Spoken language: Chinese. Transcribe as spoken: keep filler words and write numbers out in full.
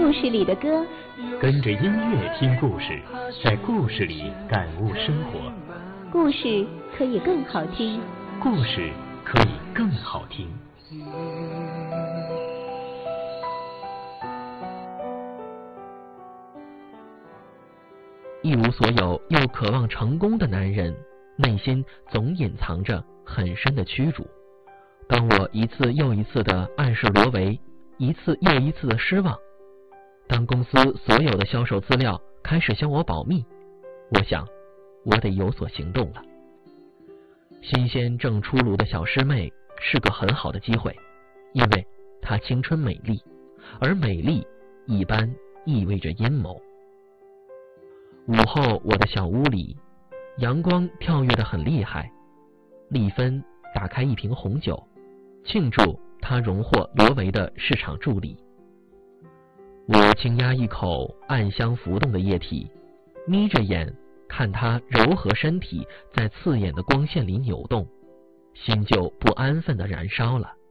故事里的歌， 跟着音乐听故事，在故事里感悟生活。 故事可以更好听， 故事可以更好听。 一无所有又渴望成功的男人，内心总隐藏着很深的驱逐。当我一次又一次的暗示罗维，一次又一次的失望，当公司所有的销售资料开始向我保密，我想我得有所行动了。新鲜正出炉的小师妹是个很好的机会，因为她青春美丽，而美丽一般意味着阴谋。午后，我的小屋里，阳光跳跃得很厉害。丽芬打开一瓶红酒，庆祝她荣获罗维的市场助理。我轻压一口暗香浮动的液体，眯着眼看她柔和身体在刺眼的光线里扭动，心就不安分地燃烧了。